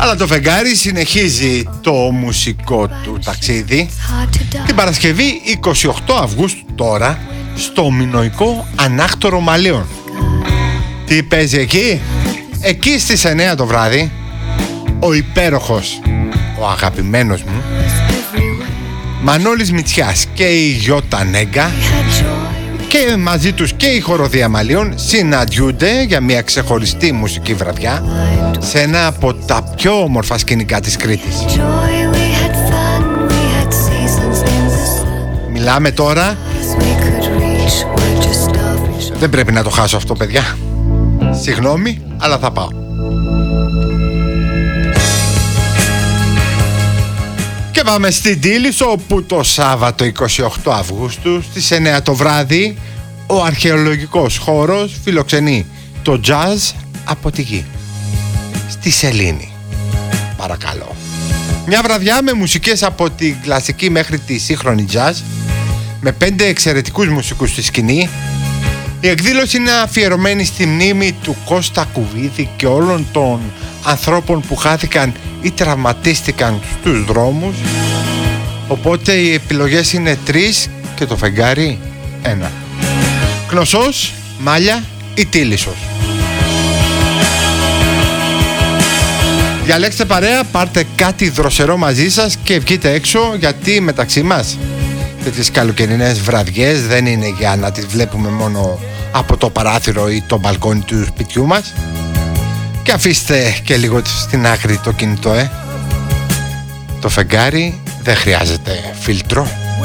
Αλλά το φεγγάρι συνεχίζει το μουσικό του ταξίδι την Παρασκευή 28 Αυγούστου τώρα στο μινωικό Ανάκτορο Μαλλίων. Τι παίζει εκεί? Εκεί στις 9 το βράδυ ο υπέροχος, ο αγαπημένος μου Μανώλης Μητσιάς και η Γιώτα Νέγκα και μαζί τους και η χοροδία Μαλλίων συναντιούνται για μια ξεχωριστή μουσική βραδιά σε ένα από τα πιο όμορφα σκηνικά της Κρήτης. Μιλάμε τώρα. Δεν πρέπει να το χάσω αυτό, παιδιά. Συγγνώμη, αλλά θα πάω. Και πάμε στην Τήλισσο, όπου το Σάββατο 28 Αυγούστου στις 9 το βράδυ ο αρχαιολογικός χώρος φιλοξενεί το jazz από τη γη στη Σελήνη. Παρακαλώ. Μια βραδιά με μουσικές από την κλασική μέχρι τη σύγχρονη jazz, με 5 εξαιρετικούς μουσικούς στη σκηνή. Η εκδήλωση είναι αφιερωμένη στη μνήμη του Κώστα Κουβίδη και όλων των ανθρώπων που χάθηκαν ή τραυματίστηκαν στους δρόμους. Οπότε οι επιλογές είναι 3 και το φεγγάρι 1. Κνωσός, Μάλια ή Τήλισσος. Διαλέξτε παρέα, πάρτε κάτι δροσερό μαζί σας και βγείτε έξω, γιατί μεταξύ μας τέτοιες καλοκαιρινές βραδιές δεν είναι για να τις βλέπουμε μόνο από το παράθυρο ή το μπαλκόνι του σπιτιού μας. Και αφήστε και λίγο στην άκρη το κινητό, Το φεγγάρι δεν χρειάζεται φίλτρο.